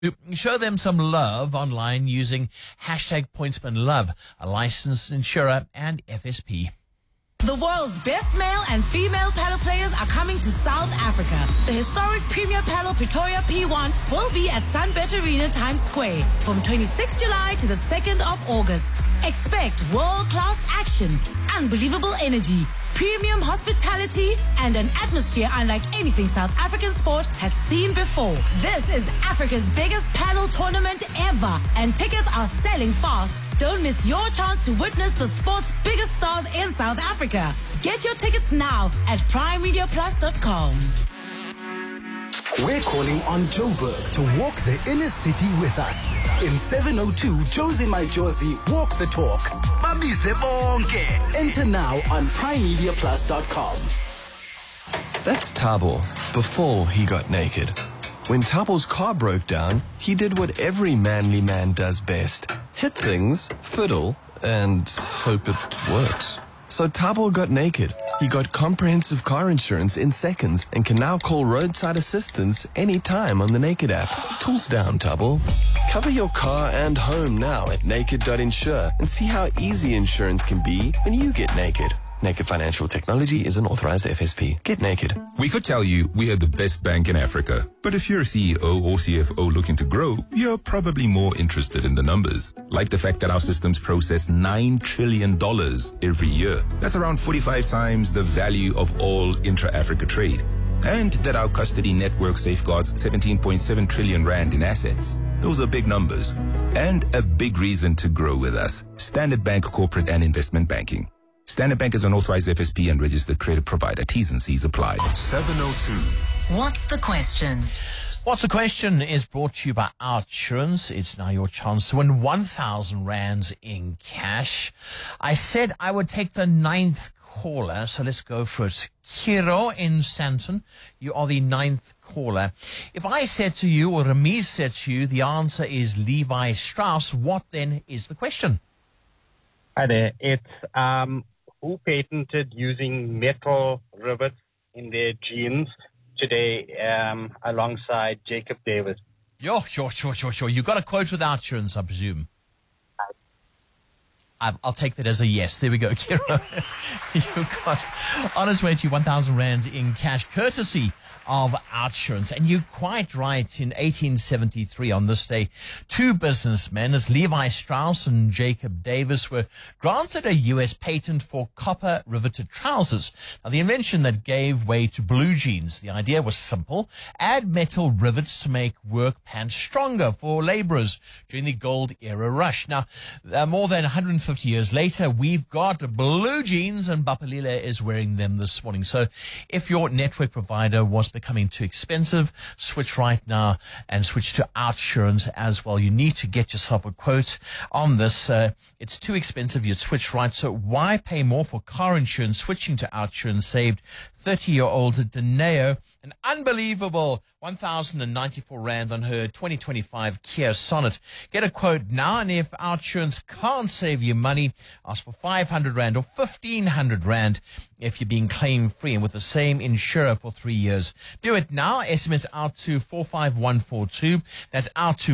Show them some love online using hashtag PointsmanLove, a licensed insurer and FSP. The world's best male and female paddle players are coming to South Africa. The historic Premier Paddle Pretoria P1 will be at Sunbet Arena Times Square from 26 July to the 2nd of August. Expect world-class action, unbelievable energy, premium hospitality, and an atmosphere unlike anything South African sport has seen before. This is Africa's biggest paddle tournament ever, and tickets are selling fast. Don't miss your chance to witness the sport's biggest stars in South Africa. Get your tickets now at primemediaplus.com. We're calling on Joburg to walk the inner city with us. In 702 Josie My Josie Walk the Talk. Babize bonke. Enter now on primemediaplus.com. That's Thabo before he got naked. When Thabo's car broke down, he did what every manly man does best. Hit things, fiddle, and hope it works. So Thabo got naked. He got comprehensive car insurance in seconds and can now call roadside assistance anytime on the Naked app. Tools down, Thabo. Cover your car and home now at naked.insure and see how easy insurance can be when you get naked. Naked Financial Technology is an authorized FSP. Get naked. We could tell you we are the best bank in Africa. But if you're a CEO or CFO looking to grow, you're probably more interested in the numbers. Like the fact that our systems process $9 trillion every year. That's around 45 times the value of all intra-Africa trade. And that our custody network safeguards 17.7 trillion rand in assets. Those are big numbers. And a big reason to grow with us. Standard Bank Corporate and Investment Banking. Standard Bank is an authorized FSP and registered credit provider. T's and C's apply. 702. What's the question? What's the question is brought to you by Outsurance. It's now your chance to win 1,000 rands in cash. I said I would take the 9th caller, so let's go for it. Kiro in Santon, you are the 9th caller. If I said to you, or Ramiz said to you, the answer is Levi Strauss, what then is the question? Hi there. It's who patented using metal rivets in their jeans today alongside Jacob Davis? Sure. You got a quote with Outsurance, I presume. I'll take that as a yes. There we go, Kiro. You got on its way to 1,000 rands in cash, courtesy of Outsurance. And you're quite right. In 1873, on this day, two businessmen, as Levi Strauss and Jacob Davis, were granted a U.S. patent for copper riveted trousers. Now, the invention that gave way to blue jeans. The idea was simple: add metal rivets to make work pants stronger for laborers during the gold era rush. Now, more than 150 years later, we've got blue jeans, and Bapalila is wearing them this morning. So if your network provider was becoming too expensive, switch right now and switch to Outsurance as well. You need to get yourself a quote on this. It's too expensive. You'd switch right. So why pay more for car insurance? Switching to Outsurance saved 30-year-old Daneo an unbelievable 1,094 rand on her 2025 Kia Sonet. Get a quote now, and if Outsurance can't save you money, ask for 500 rand or 1,500 rand if you're being claim free and with the same insurer for 3 years. Do it now. SMS out to 45142. That's out to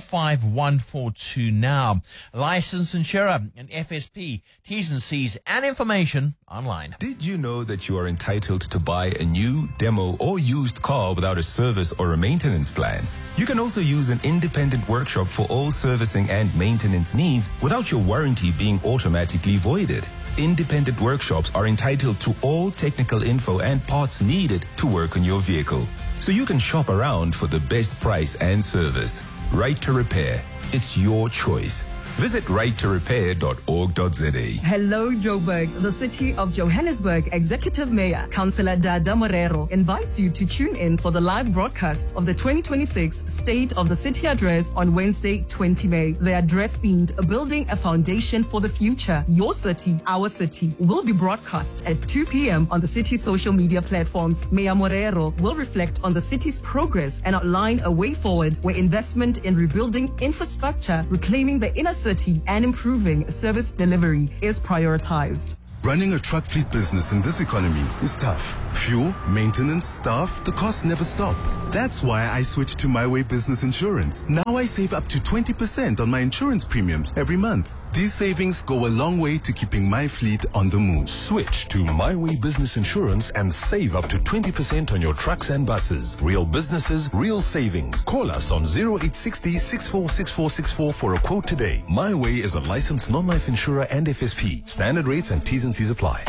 45142 now. Licensed insurer and FSP. T's and C's and information online. Did you know that you are entitled to buy a new, demo, or used car without a service or a maintenance plan? You can also use an independent workshop for all servicing and maintenance needs without your warranty being automatically voided. Independent workshops are entitled to all technical info and parts needed to work on your vehicle, so you can shop around for the best price and service. Right to Repair. It's your choice. Visit righttorepair.org.za. Hello, Joburg. The city of Johannesburg Executive Mayor, Councillor Dada Morero, invites you to tune in for the live broadcast of the 2026 State of the City Address on Wednesday, 20 May. The address themed Building a Foundation for the Future. Your city, our city, will be broadcast at 2 p.m. on the city's social media platforms. Mayor Morero will reflect on the city's progress and outline a way forward where investment in rebuilding infrastructure, reclaiming the inner city, and improving service delivery is prioritized. Running a truck fleet business in this economy is tough. Fuel, maintenance, staff, the costs never stop. That's why I switched to My Way Business Insurance. Now I save up to 20% on my insurance premiums every month. These savings go a long way to keeping my fleet on the move. Switch to My Way Business Insurance and save up to 20% on your trucks and buses. Real businesses, real savings. Call us on 0860 646464 for a quote today. My Way is a licensed non-life insurer and FSP. Standard rates and T's and C's apply.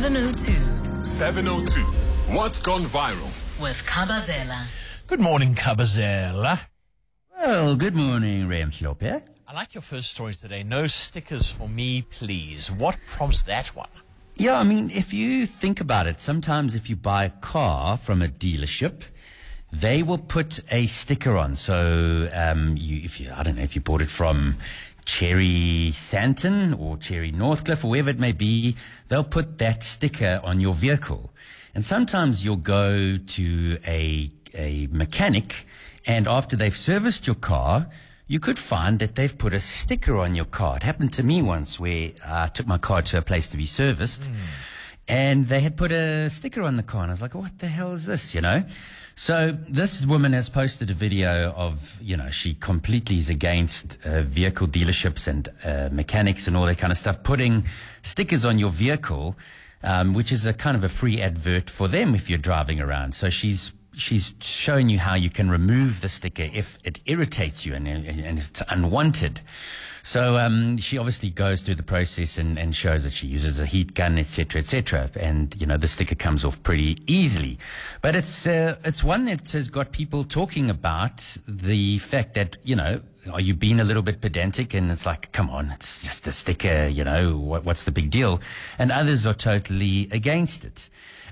702 702. What's gone viral? with Kabazela. Good morning, Kabazela. Well, good morning, Remslop. I like your first story today. No stickers for me, please. What prompts that one? Yeah, I mean, if you think about it, sometimes if you buy a car from a dealership, they will put a sticker on. So, I don't know, if you bought it from Cherry Santon or Cherry Northcliffe or wherever it may be, they'll put that sticker on your vehicle. And sometimes you'll go to a mechanic, and after they've serviced your car, you could find that they've put a sticker on your car. It happened to me once where I took my car to a place to be serviced, and they had put a sticker on the car, and I was like, what the hell is this, you know? So this woman has posted a video of, you know, she completely is against vehicle dealerships and mechanics and all that kind of stuff, putting stickers on your vehicle, which is a kind of a free advert for them if you're driving around. So she's showing you how you can remove the sticker if it irritates you and it's unwanted. So she obviously goes through the process and shows that she uses a heat gun, etc., etc. And you know, the sticker comes off pretty easily. But it's one that has got people talking about the fact that, you know, are you being a little bit pedantic? And it's like, come on, it's just a sticker, you know, what's the big deal? And others are totally against it.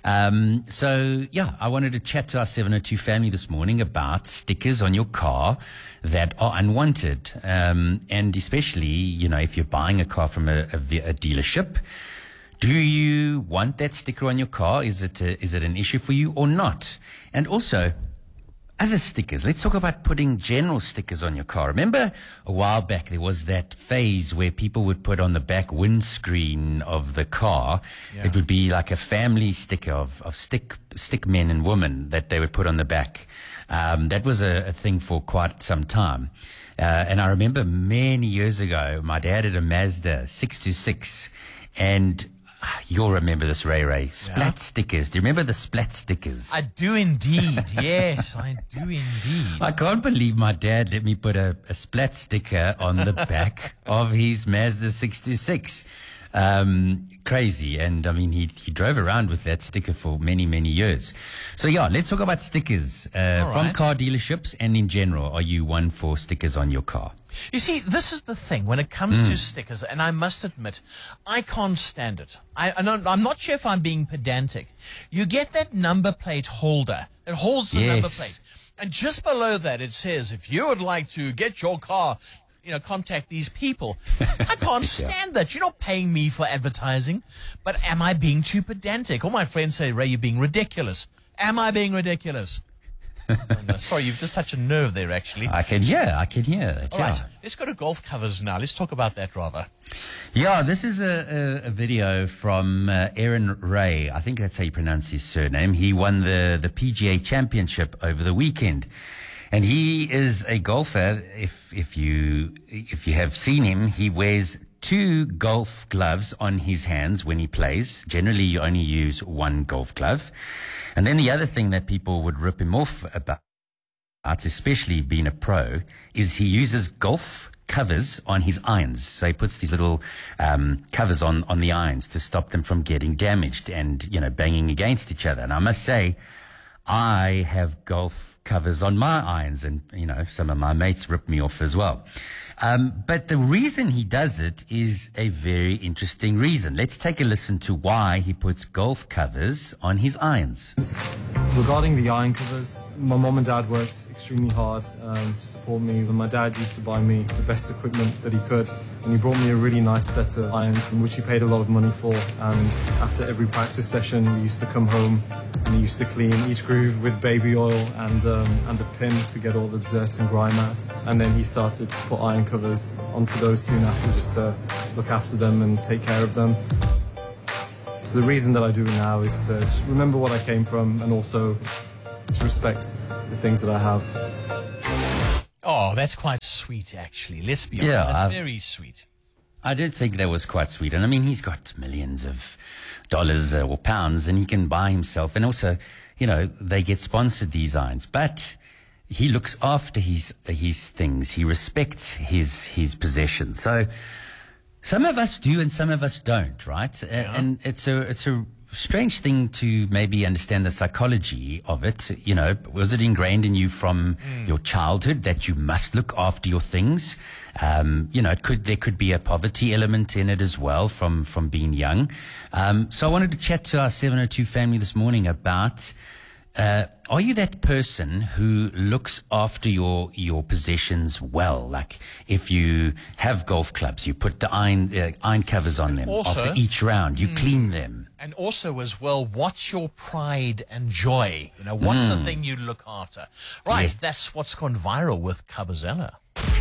So yeah, I wanted to chat to our 702 family this morning about stickers on your car that are unwanted. And especially, you know, if you're buying a car from a dealership, do you want that sticker on your car? Is it an issue for you or not? And also, other stickers. Let's talk about putting general stickers on your car. Remember a while back there was that phase where people would put on the back windscreen of the car, it would be like a family sticker of stick men and women that they would put on the back. That was a thing for quite some time. And I remember many years ago, my dad had a Mazda 626, and you'll remember this, Ray. Splat stickers. Do you remember the splat stickers? I do indeed. Yes, I do indeed. I can't believe my dad let me put a splat sticker on the back of his Mazda 626. Crazy. And I mean, he drove around with that sticker for many, many years. So yeah, let's talk about stickers from car dealerships and in general. Are you one for stickers on your car? You see, this is the thing when it comes to stickers, and I must admit, I can't stand it. I'm not sure if I'm being pedantic. You get that number plate holder. It holds the number plate. And just below that, it says, if you would like to get your car, you know, contact these people. I can't stand that. You're not paying me for advertising. But am I being too pedantic? All my friends say, Ray, you're being ridiculous. Am I being ridiculous? Oh, no. Sorry, you've just touched a nerve there, actually. I can hear that. All right, let's go to golf covers now. Let's talk about that, rather. Yeah, this is a video from Aaron Ray. I think that's how you pronounce his surname. He won the PGA Championship over the weekend. And he is a golfer. If you have seen him, he wears 2 golf gloves on his hands when he plays. Generally, you only use 1 golf glove. And then the other thing that people would rip him off about, especially being a pro, is he uses golf covers on his irons. So he puts these little covers on the irons to stop them from getting damaged and, you know, banging against each other. And I must say, I have golf covers on my irons, and, you know, some of my mates rip me off as well. But the reason he does it is a very interesting reason. Let's take a listen to why he puts golf covers on his irons. Regarding the iron covers, my mom and dad worked extremely hard to support me. My dad used to buy me the best equipment that he could, and he brought me a really nice set of irons, which he paid a lot of money for. And after every practice session, we used to come home and he used to clean each groove with baby oil and a pin to get all the dirt and grime out. And then he started to put iron covers onto those soon after, just to look after them and take care of them. So the reason that I do it now is to just remember what I came from and also to respect the things that I have. Oh, that's quite sweet, actually. Let's be honest. Yeah, That's very sweet. I did think that was quite sweet. And I mean, he's got millions of dollars or pounds and he can buy himself. And also, you know, they get sponsored, these irons. But he looks after his things. He respects his possessions. So some of us do and some of us don't, right? Yeah. And it's a strange thing to maybe understand the psychology of it. You know, was it ingrained in you from your childhood that you must look after your things? You know, there could be a poverty element in it as well from being young. So I wanted to chat to our 702 family this morning about, are you that person who looks after your possessions well? Like if you have golf clubs, you put the iron covers on them. Also, after each round, you clean them. And also as well, what's your pride and joy? You know, what's the thing you look after? Right, Yes. That's what's gone viral with Kabazela.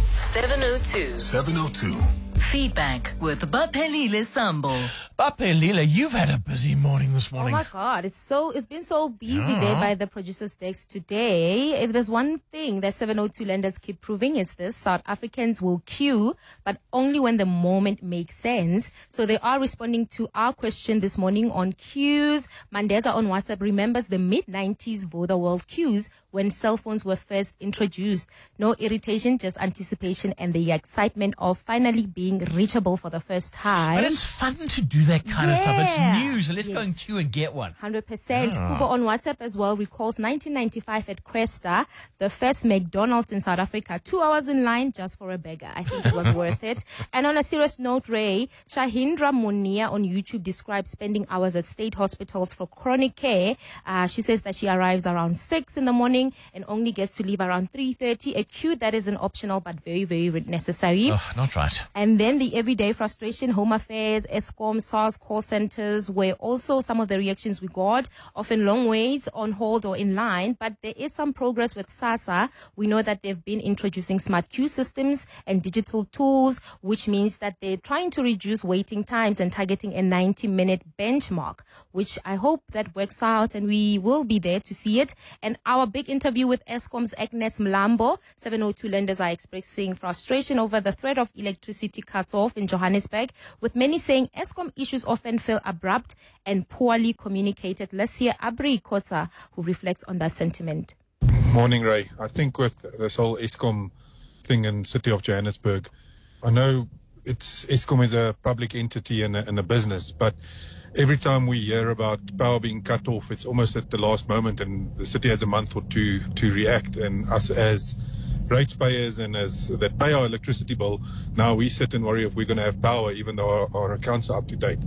702. 702. Feedback with Baphelile Sambo. Baphelile, you've had a busy morning this Oh morning. my God, it's been so busy there by the producer's desk today. If there's one thing that 702 lenders keep proving, it's this: South Africans will queue, but only when the moment makes sense. So they are responding to our question this morning on queues. Mandeza on WhatsApp remembers the mid-90s Voda World queues when cell phones were first introduced. No irritation, just anticipation and the excitement of finally being reachable for the first time. But it's fun to do that kind of stuff. It's news. Let's go and queue and get one. 100%. Kubo on WhatsApp as well recalls 1995 at Cresta, the first McDonald's in South Africa. 2 hours in line just for a burger. I think it was worth it. And on a serious note, Ray, Shahindra Munia on YouTube describes spending hours at state hospitals for chronic care. She says that she arrives around 6 in the morning and only gets to leave around 3:30. A queue that is an optional but very, very necessary. Oh, not right. And then the everyday frustration, Home Affairs, Eskom, SARS call centers were also some of the reactions we got. Often long waits on hold or in line, but there is some progress with SASSA. We know that they've been introducing smart queue systems and digital tools, which means that they're trying to reduce waiting times and targeting a 90-minute benchmark, which I hope that works out and we will be there to see it. And our big interview with Eskom's Agnes Mlambo. 702 lenders are expressing frustration over the threat of electricity cuts off in Johannesburg, with many saying Eskom issues often feel abrupt and poorly communicated. Let's hear Abri Kotza, who reflects on that sentiment. Morning, Ray. I think with this whole Eskom thing in City of Johannesburg, I know Eskom is a public entity and a business, but every time we hear about power being cut off, it's almost at the last moment, and the city has a month or two to react. And us as ratepayers and as that pay our electricity bill, now we sit and worry if we're going to have power, even though our accounts are up to date.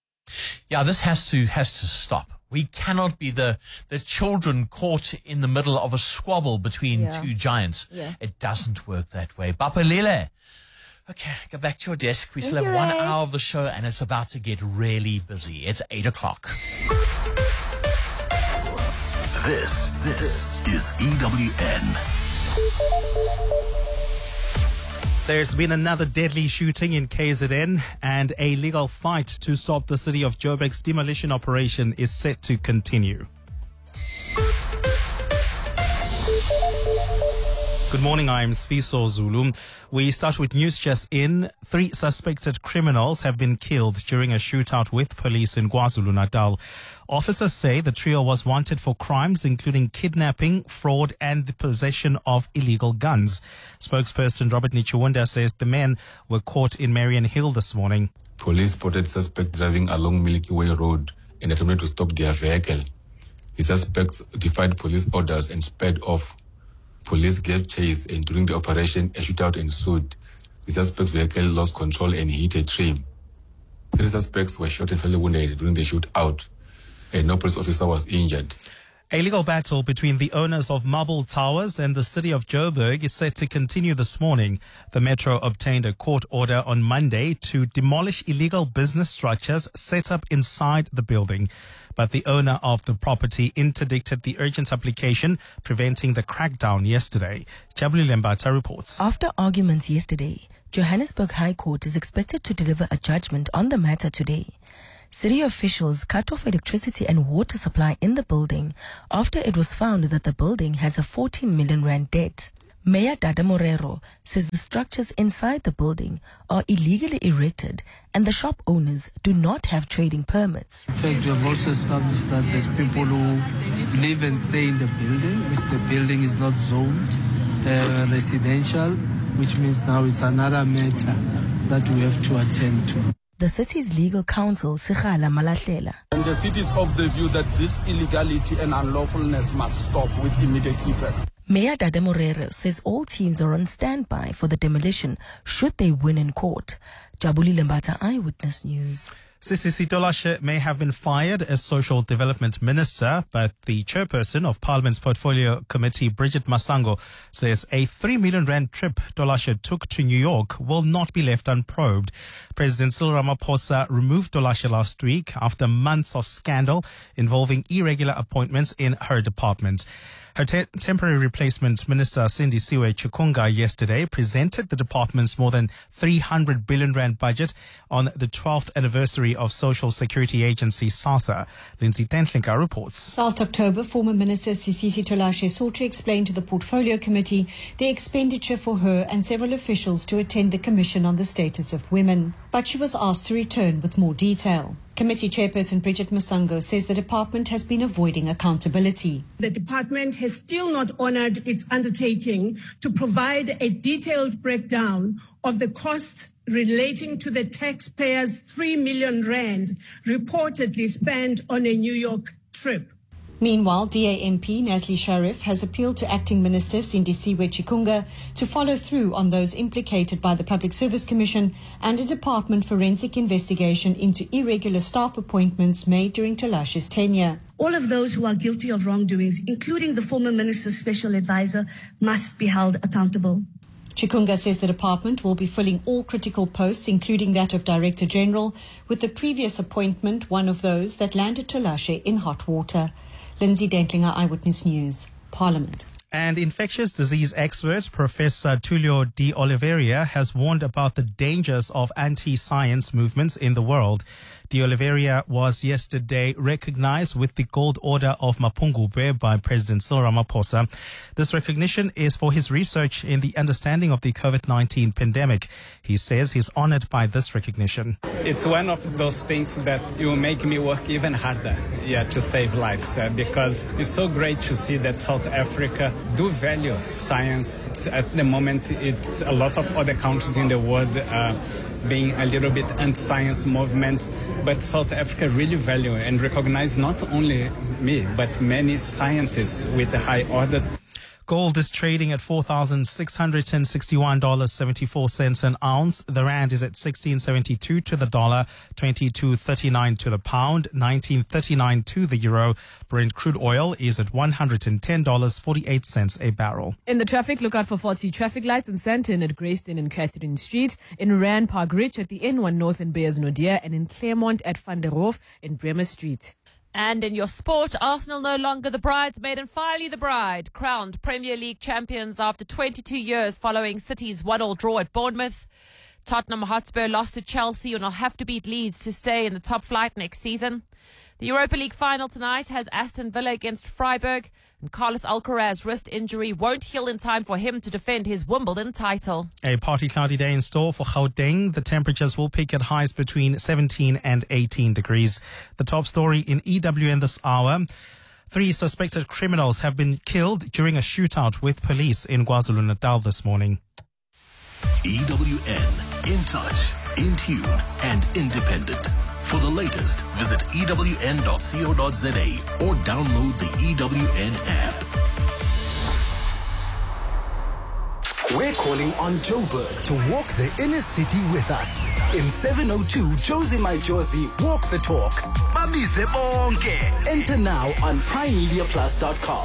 Yeah, this has to stop. We cannot be the children caught in the middle of a squabble between two giants. Yeah. It doesn't work that way. Baphelile. Okay, go back to your desk. We still have 1 hour of the show and it's about to get really busy. It's 8 o'clock. This is EWN. There's been another deadly shooting in KZN, and a legal fight to stop the city of Joburg's demolition operation is set to continue. Good morning, I am Sfiso Zulu. We start with news just in. 3 suspected criminals have been killed during a shootout with police in KwaZulu-Natal. Officers say the trio was wanted for crimes including kidnapping, fraud and the possession of illegal guns. Spokesperson Robert Nichiwunda says the men were caught in Marion Hill this morning. Police spotted suspects driving along Milky Way Road and attempted to stop their vehicle. The suspects defied police orders and sped off. Police gave chase, and during the operation, a shootout ensued. The suspect's vehicle lost control and hit a tree. 3 suspects were shot and fatally wounded during the shootout, and no police officer was injured. A legal battle between the owners of Marble Towers and the city of Joburg is set to continue this morning. The Metro obtained a court order on Monday to demolish illegal business structures set up inside the building. But the owner of the property interdicted the urgent application, preventing the crackdown yesterday. Jabuli Lembata reports. After arguments yesterday, Johannesburg High Court is expected to deliver a judgment on the matter today. City officials cut off electricity and water supply in the building after it was found that the building has a 14 million rand debt. Mayor Dada Morero says the structures inside the building are illegally erected and the shop owners do not have trading permits. In fact, we have also established that there's people who live and stay in the building, which the building is not zoned residential, which means now it's another matter that we have to attend to. The city's legal counsel, Sigala Malahlela. And the city is of the view that this illegality and unlawfulness must stop with immediate effect. Mayor Dada Morero says all teams are on standby for the demolition should they win in court. Jabuli Lembata, Eyewitness News. Sisisi Tolashe may have been fired as Social Development Minister, but the chairperson of Parliament's Portfolio Committee, Bridget Masango, says a 3 million rand trip Tolashe took to New York will not be left unprobed. President Cyril Ramaphosa removed Tolashe last week after months of scandal involving irregular appointments in her department. Her temporary replacement, Minister Sindisiwe Chikunga, yesterday presented the department's more than 300 billion rand budget on the 12th anniversary of Social Security Agency SASSA. Lindsay Tentlinka reports. Last October, former Minister Sisisi Tolashe sought to explain to the Portfolio Committee the expenditure for her and several officials to attend the Commission on the Status of Women. But she was asked to return with more detail. Committee Chairperson Bridget Masango says the department has been avoiding accountability. The department has still not honoured its undertaking to provide a detailed breakdown of the costs relating to the taxpayers' 3 million rand reportedly spent on a New York trip. Meanwhile, DAMP Nazli Sharif has appealed to Acting Minister Sindisiwe Chikunga to follow through on those implicated by the Public Service Commission and a department forensic investigation into irregular staff appointments made during Tolashe's tenure. All of those who are guilty of wrongdoings, including the former minister's special advisor, must be held accountable. Chikunga says the department will be filling all critical posts, including that of Director General, with the previous appointment one of those that landed Tolashe in hot water. Lindsay Dentlinger, Eyewitness News, Parliament. And infectious disease expert Professor Tullio De Oliveira has warned about the dangers of anti-science movements in the world. De Oliveira was yesterday recognized with the Gold Order of Mapungubwe by President Cyril Ramaphosa. This recognition is for his research in the understanding of the COVID-19 pandemic. He says he's honored by this recognition. It's one of those things that will make me work even harder, to save lives, because it's so great to see that South Africa do value science. At the moment, it's a lot of other countries in the world being a little bit anti-science movements, but South Africa really value and recognize not only me, but many scientists with high orders. Gold is trading at $4,661.74 an ounce. The rand is at 16.72 to the dollar, 22.39 to the pound, 19.39 to the euro. Brent crude oil is at $110.48 a barrel. In the traffic, look out for faulty traffic lights in Sandton at Grayston and Catherine Street, in Rand Park Ridge at the N1 North in Beyers Naudé, and in Claremont at Van der Hof in Bremer Street. And in your sport, Arsenal no longer the bridesmaid and Filey the bride, crowned Premier League champions after 22 years following City's 1-1 draw at Bournemouth. Tottenham Hotspur lost to Chelsea and will have to beat Leeds to stay in the top flight next season. The Europa League final tonight has Aston Villa against Freiburg, and Carlos Alcaraz's wrist injury won't heal in time for him to defend his Wimbledon title. A partly cloudy day in store for Gauteng. The temperatures will peak at highs between 17 and 18 degrees. The top story in EWN this hour. 3 suspected criminals have been killed during a shootout with police in KwaZulu-Natal this morning. EWN, in touch, in tune, and independent. For the latest, visit ewn.co.za or download the EWN app. We're calling on Joburg to walk the inner city with us. In 702 Josie My Josie Walk the Talk. Babize bonke. Enter now on primemediaplus.com.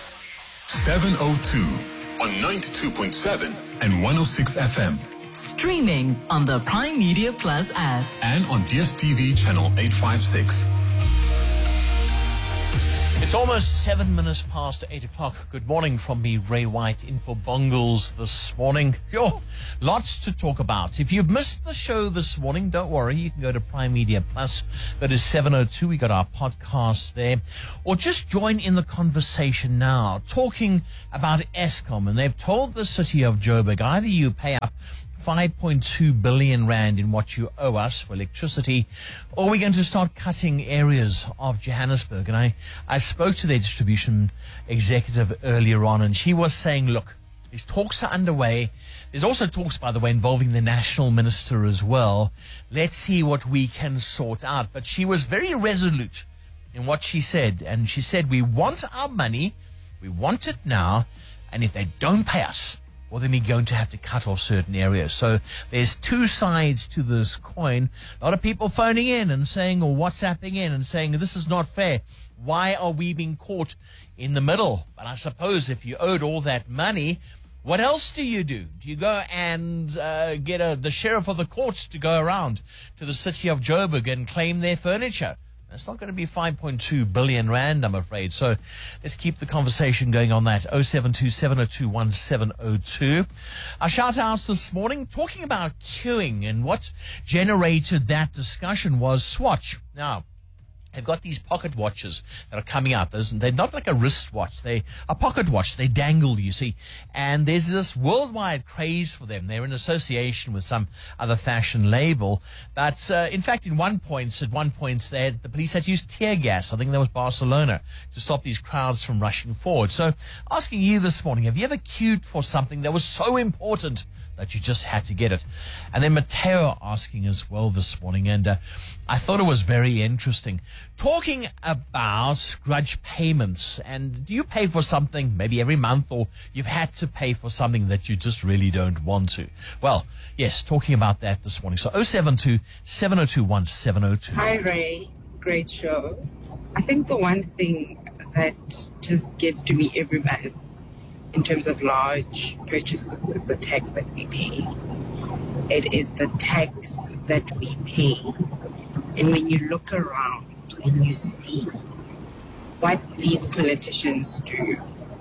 702 on 92.7 and 106 FM. Streaming on the Prime Media Plus app. And on DSTV channel 856. It's almost 7 minutes past 8 o'clock. Good morning from me, Ray White, in for Bongles this morning. Yo, lots to talk about. If you've missed the show this morning, don't worry. You can go to Prime Media Plus. Go to 702. We got our podcast there. Or just join in the conversation now, talking about Eskom. And they've told the city of Joburg, either you pay up 5.2 billion rand in what you owe us for electricity, or we're going to start cutting areas of Johannesburg. And I spoke to their distribution executive earlier on, and she was saying, look, these talks are underway. There's also talks, by the way, involving the national minister as well. Let's see what we can sort out. But she was very resolute in what she said. And she said, we want our money. We want it now. And if they don't pay us, well, then we're going to have to cut off certain areas. So there's two sides to this coin. A lot of people phoning in and saying, or WhatsApping in and saying, this is not fair. Why are we being caught in the middle? But I suppose if you owed all that money, what else do you do? Do you go and get the sheriff of the courts to go around to the city of Joburg and claim their furniture? It's not going to be 5.2 billion rand, I'm afraid. So let's keep the conversation going on that. 072-702-1702. Our shout-outs this morning, talking about queuing, and what generated that discussion was Swatch. Now, they've got these pocket watches that are coming out. They're not like a wristwatch. They a pocket watch. They dangle, you see. And there's this worldwide craze for them. They're in association with some other fashion label. But in fact, at one point, the police had used tear gas. I think that was Barcelona, to stop these crowds from rushing forward. So asking you this morning, have you ever queued for something that was so important that you just had to get it? And then Mateo asking as well this morning, and I thought it was very interesting, talking about grudge payments. And do you pay for something maybe every month, or you've had to pay for something that you just really don't want to? Well, yes, talking about that this morning. So 072-702-1702. Hi, Ray. Great show. I think the one thing that just gets to me every month in terms of large purchases is the tax that we pay. It is the tax that we pay. And when you look around and you see what these politicians do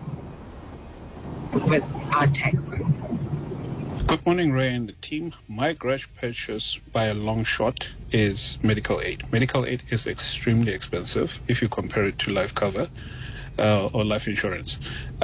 with our taxes. Good morning, Ray and the team. My grudge purchase by a long shot is medical aid. Medical aid is extremely expensive if you compare it to life cover. Or life insurance.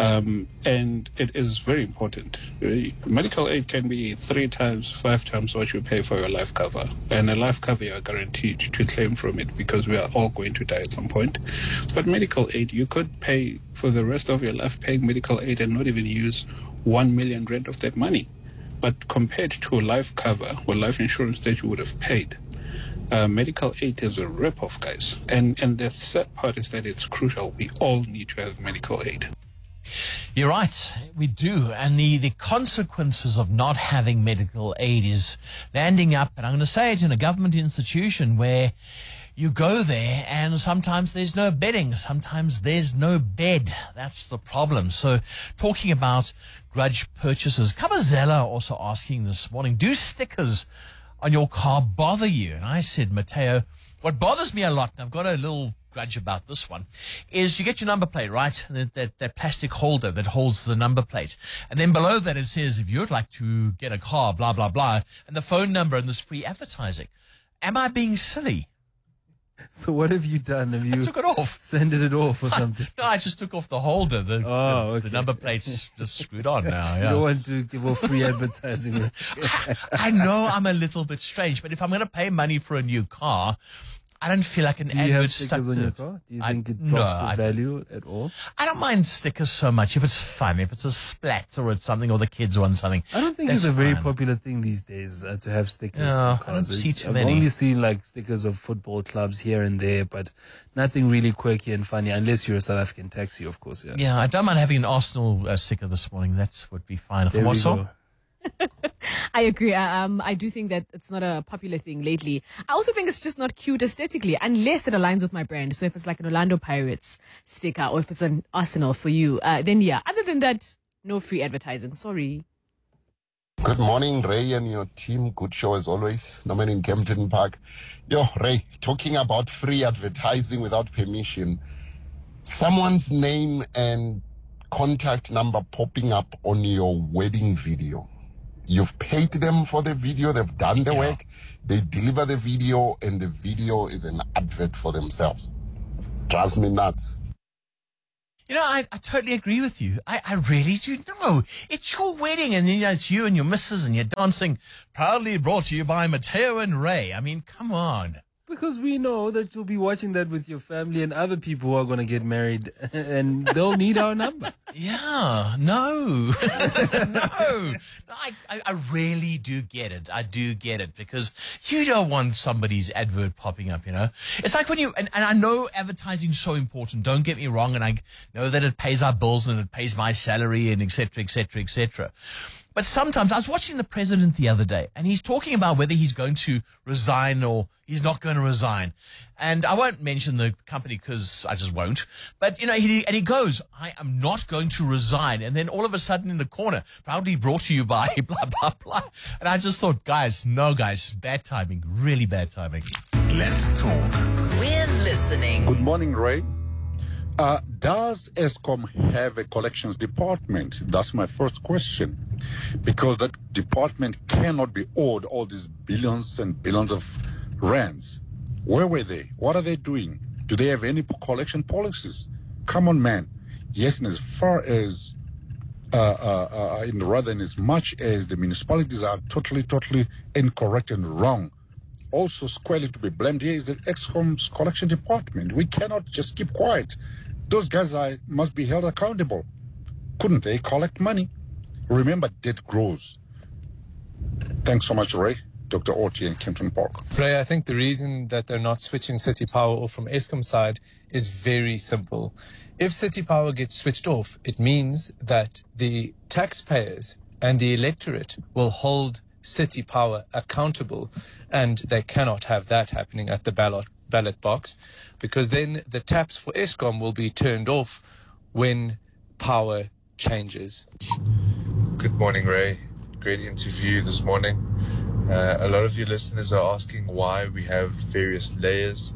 And it is very important. Medical aid can be 3 times, 5 times what you pay for your life cover. And a life cover, you are guaranteed to claim from it because we are all going to die at some point. But medical aid, you could pay for the rest of your life paying medical aid and not even use 1 million rand of that money. But compared to a life cover or life insurance that you would have paid, medical aid is a rip-off, guys. And the sad part is that it's crucial. We all need to have medical aid. You're right, we do. And the consequences of not having medical aid is landing up, and I'm going to say it, in a government institution where you go there and sometimes there's no bedding, sometimes there's no bed. That's the problem. So talking about grudge purchases, Kabazella also asking this morning, do stickers on your car bother you? And I said, Mateo, what bothers me a lot, and I've got a little grudge about this one, is you get your number plate, right? That plastic holder that holds the number plate. And then below that it says, if you'd like to get a car, blah, blah, blah, and the phone number and this free advertising. Am I being silly? So what have you done? Have you I took it off. Sended it off or something? No, I just took off the holder. The number plate's just screwed on now. Yeah. You don't want to give off free advertising. I know I'm a little bit strange, but if I'm going to pay money for a new car, I don't feel like an advert. Do you have stickers on your car? Do you think it drops the value at all? I don't mind stickers so much if it's fun, if it's a splat or it's something, or the kids want something. I don't think it's a very popular thing these days to have stickers. No, I don't see too many. I've only seen like stickers of football clubs here and there, but nothing really quirky and funny, unless you're a South African taxi, of course. Yeah, I don't mind having an Arsenal sticker this morning. That would be fine. There we go. I agree. I do think that it's not a popular thing lately. I also think it's just not cute aesthetically, unless it aligns with my brand. So if it's like an Orlando Pirates sticker, or if it's an Arsenal for you, then yeah. Other than that, no free advertising. Sorry. Good morning, Ray and your team. Good show as always. Norman in Kempton Park. Yo, Ray, talking about free advertising without permission. someone's name and contact number popping up on your wedding video. You've paid them for the video, they've done the work, they deliver the video, and the video is an advert for themselves. Drives me nuts. You know, I totally agree with you. I really do know. It's your wedding, and then it's you and your missus, and you're dancing. Proudly brought to you by Mateo and Ray. I mean, come on. Because we know that you'll be watching that with your family and other people who are going to get married, and they'll need our number. Yeah, no. No. I really do get it. I do get it, because you don't want somebody's advert popping up, you know. It's like when you, and I know advertising is so important, don't get me wrong, and I know that it pays our bills and it pays my salary and et cetera, et cetera, et cetera. But sometimes, I was watching the president the other day, and he's talking about whether he's going to resign or he's not going to resign. And I won't mention the company because I just won't. But, you know, he goes, I am not going to resign. And then all of a sudden in the corner, proudly brought to you by blah, blah, blah. And I just thought, guys, bad timing, really bad timing. Let's talk. We're listening. Good morning, Ray. Does Eskom have a collections department? That's my first question. Because that department cannot be owed all these billions and billions of rands. Where were they? What are they doing? Do they have any collection policies? Come on, man. Yes, and as far as, rather than as much as the municipalities are totally incorrect and wrong, also squarely to be blamed here is the Eskom's collection department. We cannot just keep quiet. Those guys must be held accountable. Couldn't they collect money? Remember, debt grows. Thanks so much, Ray. Dr. Orty in Kempton Park. Ray, I think the reason that they're not switching City Power off from Eskom side is very simple. If City Power gets switched off, it means that the taxpayers and the electorate will hold City Power accountable, and they cannot have that happening at the ballot box, because then the taps for Eskom will be turned off when power changes. Good morning, Ray. Great interview this morning. A lot of your listeners are asking why we have various layers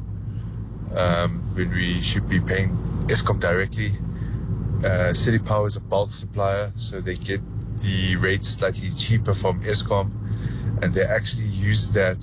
when we should be paying Eskom directly. City Power is a bulk supplier, so they get the rates slightly cheaper from Eskom, and they actually use that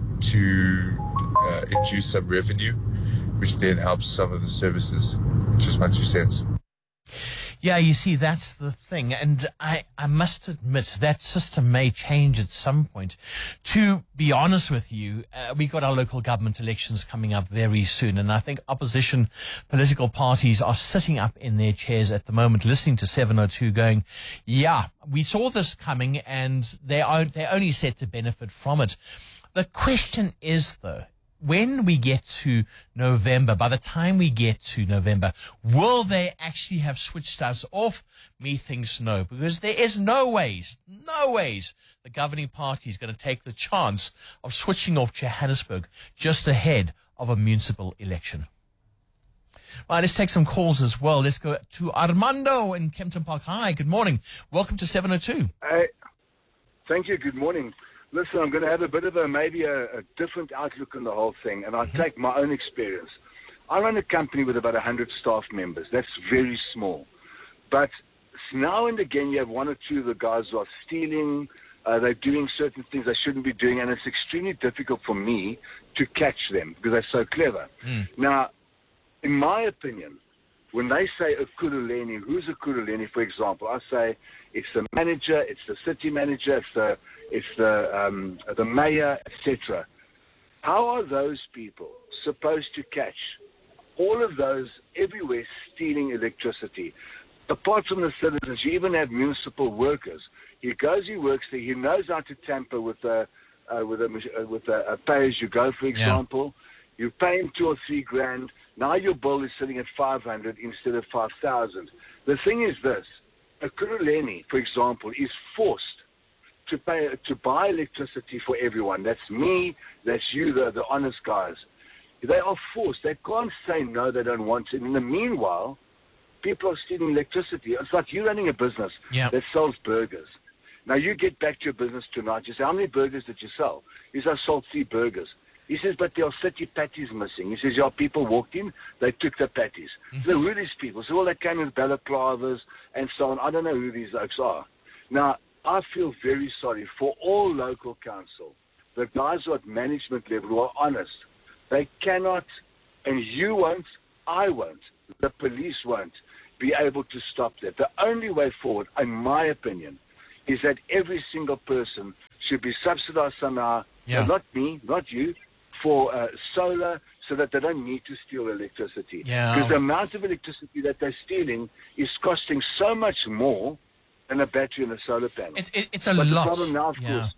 to induce some revenue, which then helps some of the services. Just my 2 cents. Yeah, you see, that's the thing. And I must admit that system may change at some point. To be honest with you, we've got our local government elections coming up very soon. And I think opposition political parties are sitting up in their chairs at the moment, listening to 702 going, yeah, we saw this coming and they're only set to benefit from it. The question is, though, when we get to November, by the time we get to November, will they actually have switched us off? Methinks no, because there is no ways the governing party is going to take the chance of switching off Johannesburg just ahead of a municipal election. Right, let's take some calls as well. Let's go to Armando in Kempton Park. Hi, good morning. Welcome to 702. Thank you. Good morning. Listen, I'm going to have a bit of maybe a different outlook on the whole thing, and I'll take my own experience. I run a company with about 100 staff members. That's very small. But now and again, you have one or two of the guys who are stealing. They're doing certain things they shouldn't be doing, and it's extremely difficult for me to catch them because they're so clever. Now, in my opinion, when they say Ekurhuleni, who's Ekurhuleni, for example, I say it's the manager, it's the city manager, it's the mayor, etc. How are those people supposed to catch all of those everywhere stealing electricity? Apart from the citizens, you even have municipal workers. He goes, he works there, he knows how to tamper with a pay-as-you-go, for example. Yeah. You pay him 2 or 3 grand. Now your bill is sitting at 500 instead of 5,000. The thing is this: Ekurhuleni, for example, is forced to buy electricity for everyone. That's me, that's you, the honest guys. They are forced. They can't say no, they don't want it. In the meanwhile, people are stealing electricity. It's like you running a business that sells burgers. Now you get back to your business tonight. You say, how many burgers did you sell? You say, I sold 3 burgers. He says, but there are 30 patties missing. He says, yeah, people walked in, they took the patties. So who are these people? So, well, they came with balaclavas and so on. I don't know who these folks are. Now, I feel very sorry for all local council, the guys who are at management level who are honest. They cannot, and you won't, I won't, the police won't be able to stop that. The only way forward, in my opinion, is that every single person should be subsidized somehow, not me, not you, for solar, so that they don't need to steal electricity. Because the amount of electricity that they're stealing is costing so much more than a battery and a solar panel. It's a lot. The problem now, of course...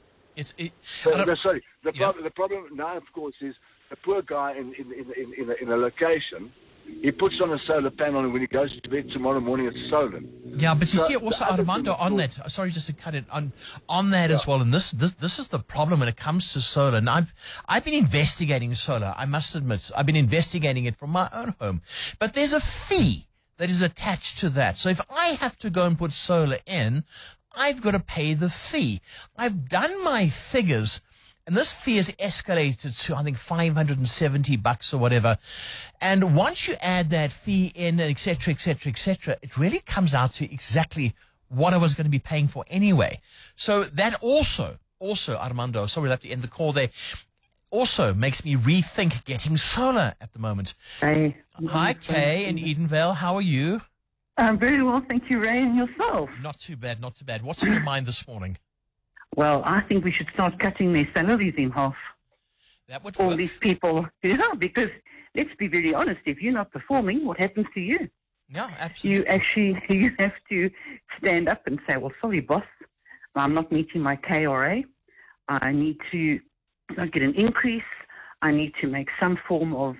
Sorry. The problem now, of course, is the poor guy in a location. He puts on a solar panel, and when he goes to bed tomorrow morning, it's solar. Yeah, but you see, also Armando, on that. Sorry, just to cut it on that as well. And this is the problem when it comes to solar. And I've been investigating solar. I must admit, I've been investigating it from my own home. But there's a fee that is attached to that. So if I have to go and put solar in, I've got to pay the fee. I've done my figures. And this fee is escalated to, I think, $570 or whatever. And once you add that fee in, et cetera, it really comes out to exactly what I was going to be paying for anyway. So that also, Armando, sorry, we'll have to end the call there, also makes me rethink getting solar at the moment. Hi, Kay in Edenvale. How are you? I'm very well, thank you, Ray, and yourself? Not too bad. What's in your mind this morning? Well, I think we should start cutting their salaries in half. That would all these people, because let's be very honest, if you're not performing, what happens to you? Yeah, absolutely. You have to stand up and say, well, sorry, boss, I'm not meeting my KRA. I need to get an increase. I need to make some form of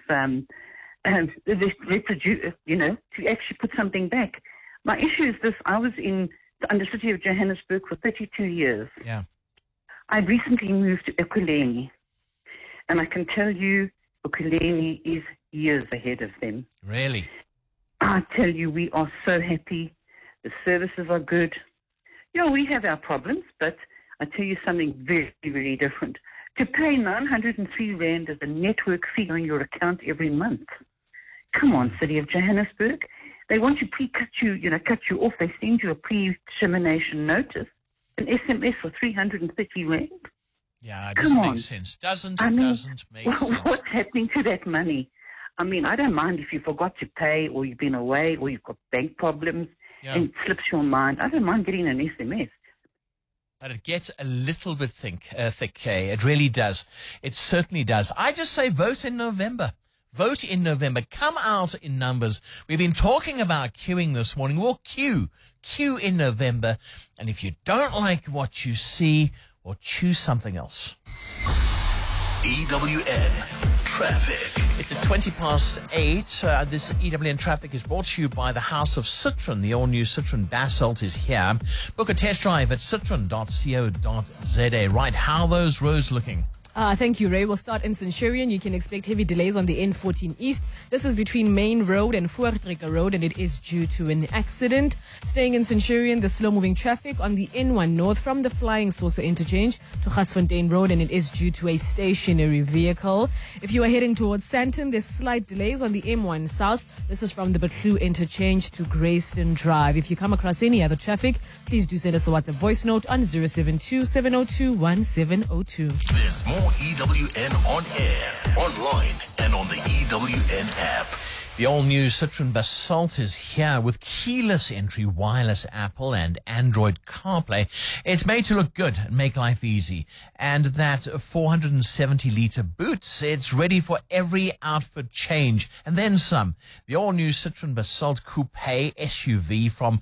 reproduce, to actually put something back. My issue is this: I was in the Undercity of Johannesburg for 32 years. Yeah. I recently moved to Ekurhuleni, and I can tell you, Ekurhuleni is years ahead of them. Really? I tell you, we are so happy. The services are good. We have our problems, but I tell you something very, very different. To pay 903 Rand as a network fee on your account every month. Come on, City of Johannesburg. They want to cut you off. They send you a pre-termination notice, an SMS for 330 Rand. Yeah, it doesn't make sense. Doesn't make sense. What's happening to that money? I mean, I don't mind if you forgot to pay, or you've been away, or you've got bank problems, and it slips your mind. I don't mind getting an SMS. But it gets a little bit thick, Kay. It really does. It certainly does. I just say vote in November. Vote in November. Come out in numbers. We've been talking about queuing this morning. We'll queue in November. And if you don't like what you see, well, choose something else. EWN Traffic. It's at 8:20. This EWN Traffic is brought to you by the House of Citroen. The all-new Citroen Basalt is here. Book a test drive at citroen.co.za. Right, how are those roads looking? Thank you, Ray. We'll start in Centurion. You can expect heavy delays on the N14 East. This is between Main Road and Voortrekker Road, and it is due to an accident. Staying in Centurion, the slow-moving traffic on the N1 North from the Flying Saucer interchange to Gasfontein Road, and it is due to a stationary vehicle. If you are heading towards Sandton, there's slight delays on the M1 South. This is from the Bethlehem interchange to Grayston Drive. If you come across any other traffic, please do send us a WhatsApp voice note on 072-702-1702. There's more EWN on air, online, and on the EWN app. The all-new Citroen Basalt is here with keyless entry, wireless Apple and Android CarPlay. It's made to look good and make life easy. And that 470-litre boot, it's ready for every outfit change. And then some. The all-new Citroen Basalt Coupe SUV from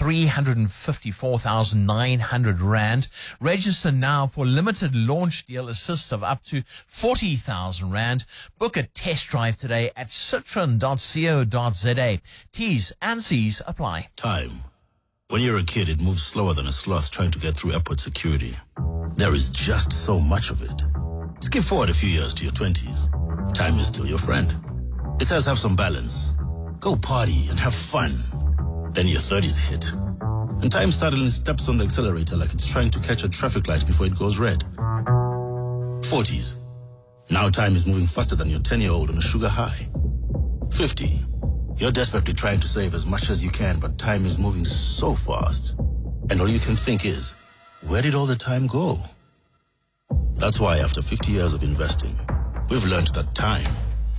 354,900 Rand. Register now for limited launch deal assist of up to 40,000 Rand. Book a test drive today at citroen.co.za. T's and C's apply. Time. When you're a kid, it moves slower than a sloth trying to get through airport security. There is just so much of it. Skip forward a few years to your 20s. Time is still your friend. It says have some balance. Go party and have fun. Then your 30s hit. And time suddenly steps on the accelerator like it's trying to catch a traffic light before it goes red. 40s. Now time is moving faster than your 10-year-old on a sugar high. 50. You're desperately trying to save as much as you can, but time is moving so fast. And all you can think is, where did all the time go? That's why after 50 years of investing, we've learned that time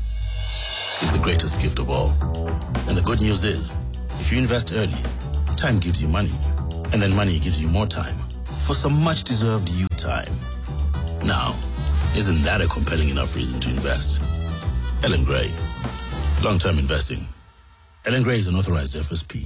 is the greatest gift of all. And the good news is, if you invest early, time gives you money. And then money gives you more time for some much-deserved you time. Now, isn't that a compelling enough reason to invest? Ellen Gray. Long-term investing. Ellen Gray is an authorized FSP.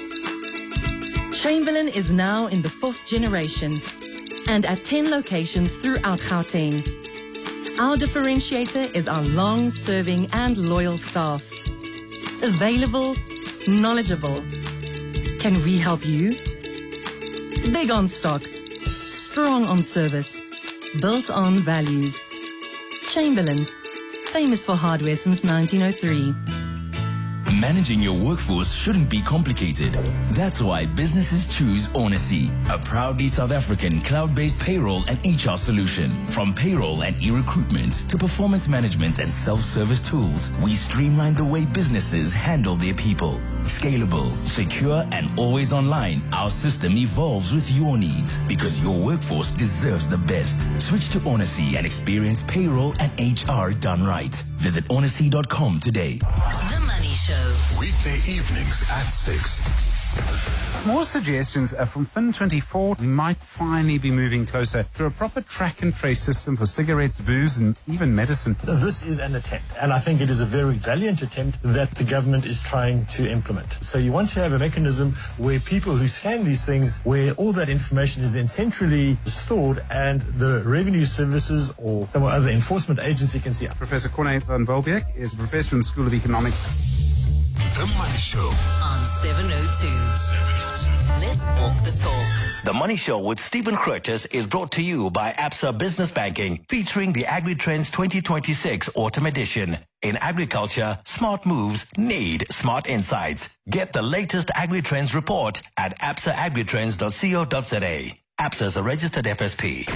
Chamberlain is now in the 4th generation and at 10 locations throughout Gauteng. Our differentiator is our long-serving and loyal staff. Available, knowledgeable. Can we help you? Big on stock, strong on service, built on values. Chamberlain, famous for hardware since 1903. Managing your workforce shouldn't be complicated. That's why businesses choose Onacy, a proudly South African cloud-based payroll and HR solution. From payroll and e-recruitment to performance management and self-service tools, we streamline the way businesses handle their people. Scalable, secure, and always online, our system evolves with your needs because your workforce deserves the best. Switch to Onacy and experience payroll and HR done right. Visit onacy.com today. The Money Show. Weekday evenings at 6. More suggestions from Fin24. We might finally be moving closer to a proper track and trace system for cigarettes, booze, and even medicine. This is an attempt, and I think it is a very valiant attempt that the government is trying to implement. So you want to have a mechanism where people who scan these things, where all that information is then centrally stored and the revenue services or some other enforcement agency can see. Professor Corne van Bolbeek is a professor in the School of Economics. The Money Show on 702. Let's walk the talk. The Money Show with Stephen Curtis is brought to you by Absa Business Banking, featuring the AgriTrends 2026 Autumn Edition. In agriculture, smart moves need smart insights. Get the latest AgriTrends report at absaagritrends.co.za. Absa is a registered FSP.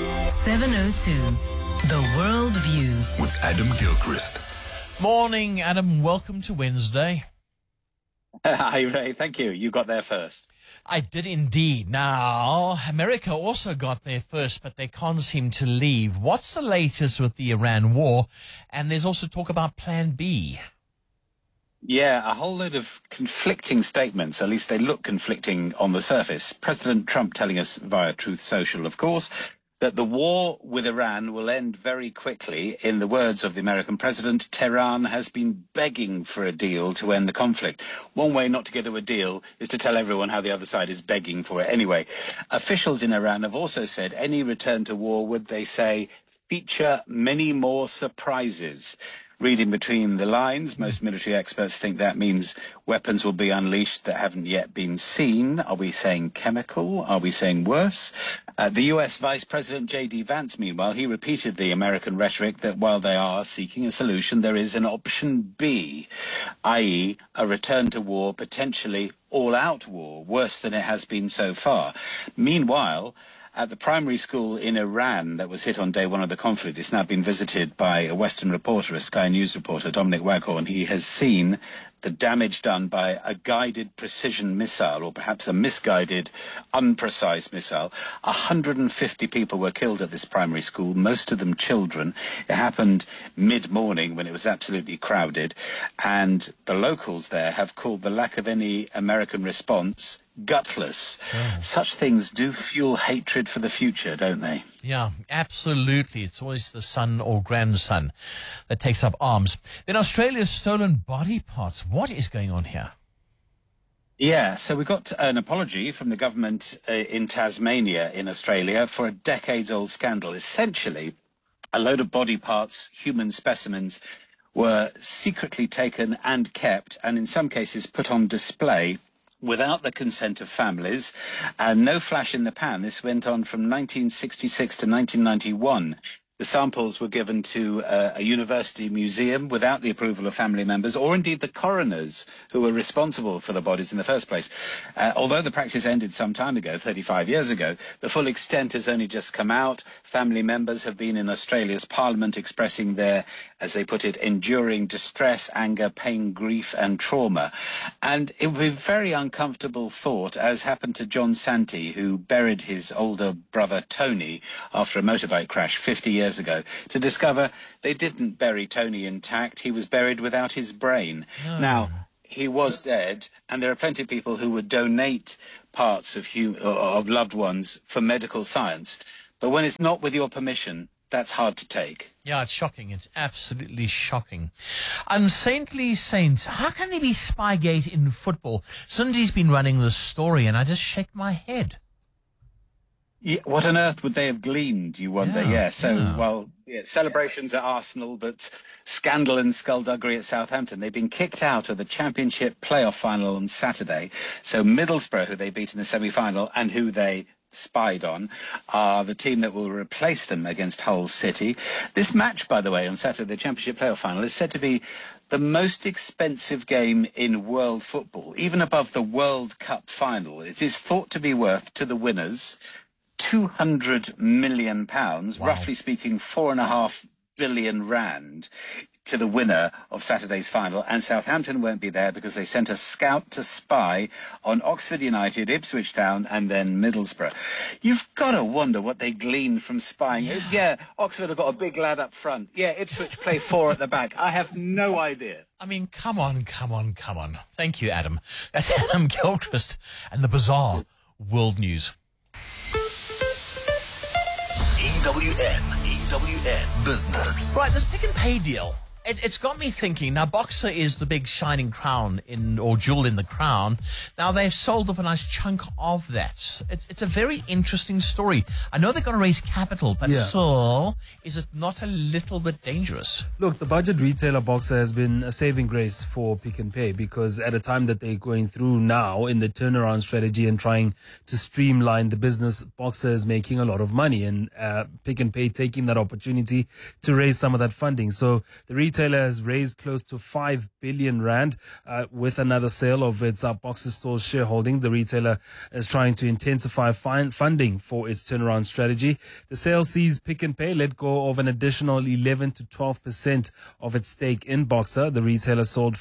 702. The World View with Adam Gilchrist. Morning, Adam. Welcome to Wednesday. Hi, Ray. Thank you. You got there first. I did indeed. Now, America also got there first, but they can't seem to leave. What's the latest with the Iran war? And there's also talk about Plan B. Yeah, a whole load of conflicting statements. At least they look conflicting on the surface. President Trump telling us via Truth Social, of course, that the war with Iran will end very quickly. In the words of the American president, Tehran has been begging for a deal to end the conflict. One way not to get to a deal is to tell everyone how the other side is begging for it anyway. Officials in Iran have also said any return to war would, they say, feature many more surprises. Reading between the lines, most military experts think that means weapons will be unleashed that haven't yet been seen. Are we saying chemical? Are we saying worse? The US Vice President J.D. Vance, meanwhile, he repeated the American rhetoric that while they are seeking a solution, there is an option B, i.e. a return to war, potentially all-out war, worse than it has been so far. Meanwhile, at the primary school in Iran that was hit on day one of the conflict, it's now been visited by a Western reporter, a Sky News reporter, Dominic Waghorn. He has seen the damage done by a guided precision missile, or perhaps a misguided, unprecise missile. 150 people were killed at this primary school, most of them children. It happened mid-morning when it was absolutely crowded, and the locals there have called the lack of any American response gutless. Sure. Such things do fuel hatred for the future, don't they? Yeah, absolutely. It's always the son or grandson that takes up arms. Then Australia's stolen body parts. What is going on here? Yeah, so we got an apology from the government in Tasmania in Australia for a decades-old scandal. Essentially, a load of body parts, human specimens, were secretly taken and kept, and in some cases put on display without the consent of families, and no flash in the pan. This went on from 1966 to 1991. The samples were given to a university museum without the approval of family members, or indeed the coroners who were responsible for the bodies in the first place. Although the practice ended some time ago, 35 years ago, the full extent has only just come out. Family members have been in Australia's parliament expressing their, as they put it, enduring distress, anger, pain, grief and trauma. And it would be a very uncomfortable thought, as happened to John Santee, who buried his older brother Tony after a motorbike crash 50 years ago, to discover they didn't bury Tony intact. He was buried without his brain. No. Now, he was dead, and there are plenty of people who would donate parts of loved ones for medical science. But when it's not with your permission, that's hard to take. Yeah, it's shocking. It's absolutely shocking. Unsaintly Saints, how can there be Spygate in football? Cindy's been running this story, and I just shake my head. Yeah, what on earth would they have gleaned, you wonder? Celebrations at Arsenal, but scandal and skullduggery at Southampton. They've been kicked out of the Championship playoff final on Saturday. So Middlesbrough, who they beat in the semi-final and who they spied on, are the team that will replace them against Hull City. This match, by the way, on Saturday, the Championship playoff final, is said to be the most expensive game in world football, even above the World Cup final. It is thought to be worth, to the winners, £200 million, roughly speaking, 4.5 billion rand, to the winner of Saturday's final. And Southampton won't be there because they sent a scout to spy on Oxford United, Ipswich Town, and then Middlesbrough. You've got to wonder what they gleaned from spying. Yeah, Oxford have got a big lad up front. Yeah, Ipswich play 4 at the back. I have no idea. I mean, come on. Thank you, Adam. That's Adam Gilchrist and the bizarre world news. EWN Business. Right, this Pick and Pay deal. It's got me thinking. Now, Boxer is the big shining crown or jewel in the crown. Now, they've sold off a nice chunk of that. It's a very interesting story. I know they're going to raise capital, but still, is it not a little bit dangerous? Look, the budget retailer Boxer has been a saving grace for Pick and Pay, because at a time that they're going through now in the turnaround strategy and trying to streamline the business, Boxer is making a lot of money, and Pick and Pay taking that opportunity to raise some of that funding. So the retailer has raised close to 5 billion rand with another sale of its Boxer stores shareholding. The retailer is trying to intensify funding for its turnaround strategy. The sale sees Pick and Pay let go of an additional 11 to 12% of its stake in Boxer. The retailer sold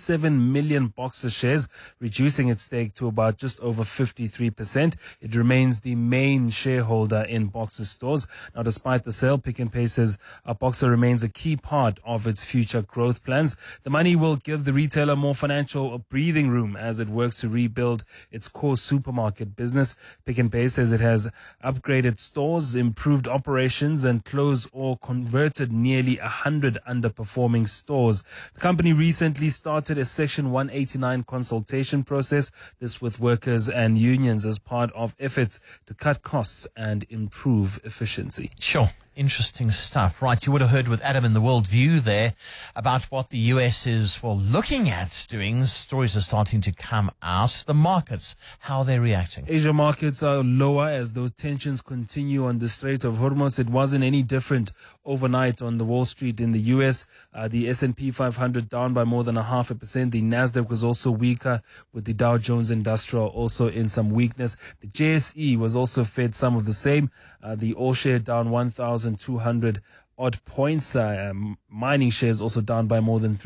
57 million Boxer shares, reducing its stake to about just over 53%. It remains the main shareholder in Boxer stores. Now, despite the sale, Pick and Pay says Boxer remains a key part of its future growth plans. The money will give the retailer more financial breathing room as it works to rebuild its core supermarket business. Pick and Pay says it has upgraded stores, improved operations, and closed or converted nearly 100 underperforming stores. The company recently started a Section 189 consultation process, this with workers and unions as part of efforts to cut costs and improve efficiency. Sure. Interesting stuff. Right, you would have heard with Adam in the World View there about what the US is, looking at doing. Stories are starting to come out. The markets, how they're reacting. Asia markets are lower as those tensions continue on the Strait of Hormuz. It wasn't any different overnight on the Wall Street in the US. The S&P 500 down by more than 0.5%. The Nasdaq was also weaker, with the Dow Jones Industrial also in some weakness. The JSE was also fed some of the same. The all share down 1,200 odd points. Mining shares also down by more than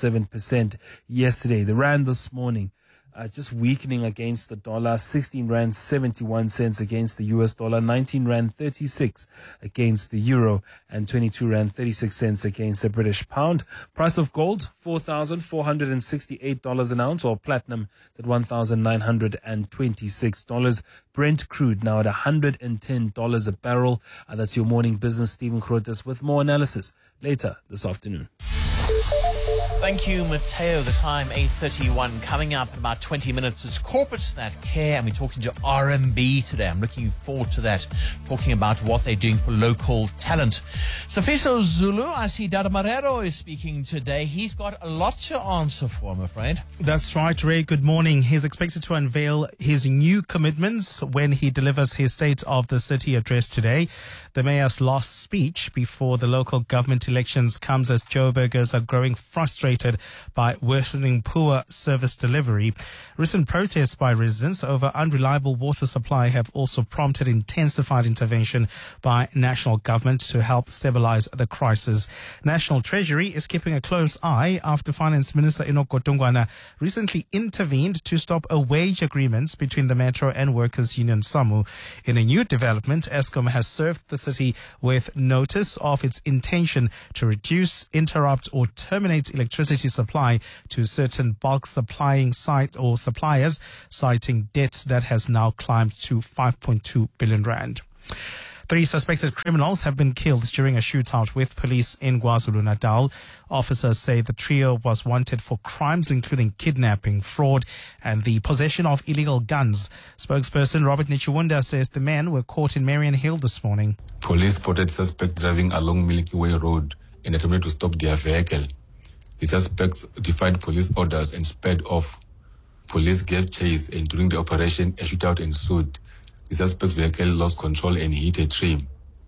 3.7% yesterday. The rand this morning just weakening against the dollar, 16 rand 71 cents against the US dollar, 19 rand 36 against the euro, and 22 rand 36 cents against the British pound. Price of gold, $4,468 an ounce, or platinum at $1,926. Brent crude now at $110 a barrel. That's your morning business. Stephen Grootes with more analysis later this afternoon. Thank you, Matteo. The time, 8:31. Coming up in about 20 minutes, it's Corporates That Care, and we're talking to RMB today. I'm looking forward to that, talking about what they're doing for local talent. Safiso Zulu, I see Dada Marrero is speaking today. He's got a lot to answer for, I'm afraid. That's right, Ray. Good morning. He's expected to unveil his new commitments when he delivers his State of the City address today. The mayor's last speech before the local government elections comes as Joburgers are growing frustrated by worsening poor service delivery. Recent protests by residents over unreliable water supply have also prompted intensified intervention by national government to help stabilize the crisis. National Treasury is keeping a close eye after Finance Minister Enoch Godongwana recently intervened to stop a wage agreement between the Metro and Workers' Union SAMU. In a new development, Eskom has served the city with notice of its intention to reduce, interrupt or terminate electricity supply to certain bulk supplying suppliers, citing debt that has now climbed to 5.2 billion rand. 3 suspected criminals have been killed during a shootout with police in KwaZulu-Natal. Officers say the trio was wanted for crimes including kidnapping, fraud, and the possession of illegal guns. Spokesperson Robert Nichiwunda says the men were caught in Marion Hill this morning. Police spotted suspects driving along Milky Way Road and attempted to stop their vehicle. The suspects defied police orders and sped off. Police gave chase, and during the operation, a shootout ensued. The suspect's vehicle lost control and hit a tree.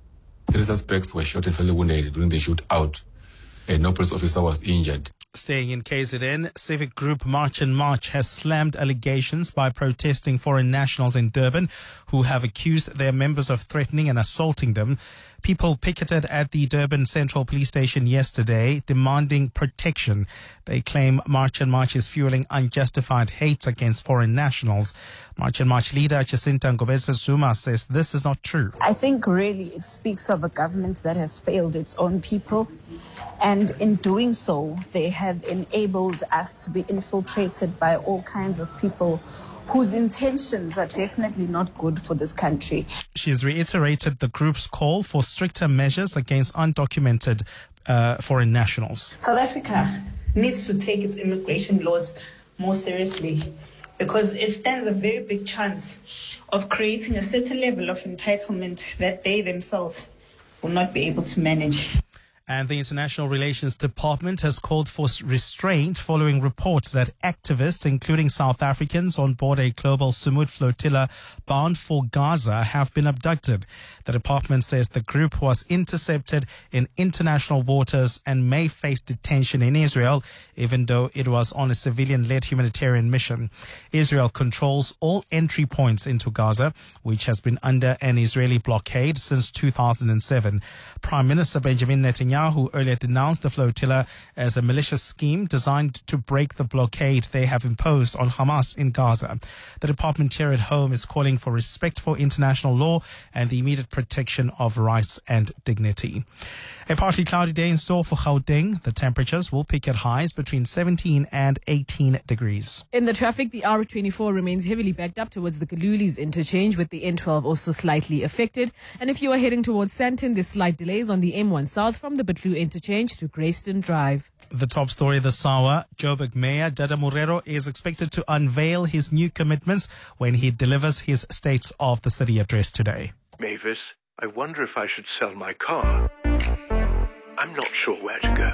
3 suspects were shot and fatally wounded during the shootout, and no police officer was injured. Staying in KZN, civic group March and March has slammed allegations by protesting foreign nationals in Durban who have accused their members of threatening and assaulting them. People picketed at the Durban Central Police Station yesterday demanding protection. They claim March and March is fueling unjustified hate against foreign nationals. March and March leader Jacinta Ngobese Zuma says this is not true. I think really it speaks of a government that has failed its own people. And in doing so, they have enabled us to be infiltrated by all kinds of people whose intentions are definitely not good for this country. She has reiterated the group's call for stricter measures against undocumented foreign nationals. South Africa needs to take its immigration laws more seriously because it stands a very big chance of creating a certain level of entitlement that they themselves will not be able to manage. And the International Relations Department has called for restraint following reports that activists, including South Africans on board a global Sumud flotilla bound for Gaza, have been abducted. The department says the group was intercepted in international waters and may face detention in Israel, even though it was on a civilian-led humanitarian mission. Israel controls all entry points into Gaza, which has been under an Israeli blockade since 2007. Prime Minister Benjamin Netanyahu earlier denounced the flotilla as a malicious scheme designed to break the blockade they have imposed on Hamas in Gaza. The department here at home is calling for respect for international law and the immediate protection of rights and dignity. A partly cloudy day in store for Gauteng. The temperatures will peak at highs between 17 and 18 degrees. In the traffic, the R24 remains heavily backed up towards the Galulis interchange, with the N12 also slightly affected. And if you are heading towards Sandton, there's slight delays on the M1 South from the Butlu interchange to Grayston Drive. The top story this hour, Joburg Mayor Dada Marrero is expected to unveil his new commitments when he delivers his State of the City address today. Mavis, I wonder if I should sell my car. I'm not sure where to go.